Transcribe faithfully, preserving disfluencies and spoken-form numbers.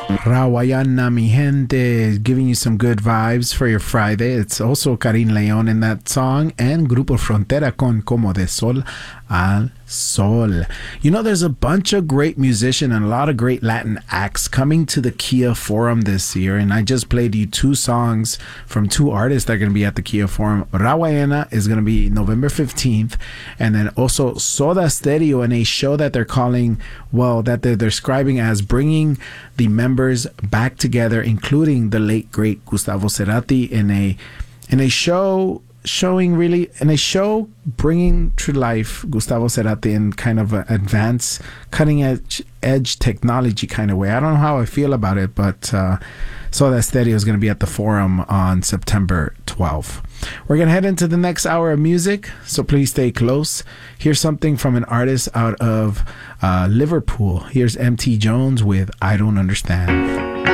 Rawayana, mi gente, giving you some good vibes for your Friday. It's also Karin Leon in that song, and Grupo Frontera con Como de Sol al Sol. You know, there's a bunch of great musicians and a lot of great Latin acts coming to the Kia Forum this year, and I just played you two songs from two artists that are going to be at the Kia Forum. Rawayana is going to be November fifteenth, and then also Soda Stereo in a show that they're calling, well, that they're describing as bringing the members back together, including the late great Gustavo Cerati, in a in a show showing really in a show bringing to life Gustavo Cerati in kind of an advanced, cutting edge edge technology kind of way. I don't know how I feel about it, but uh, Soda Stereo is going to be at the Forum on September twelfth. We're going to head into the next hour of music, so please stay close. Here's something from an artist out of uh, Liverpool. Here's M T Jones with I Don't Understand.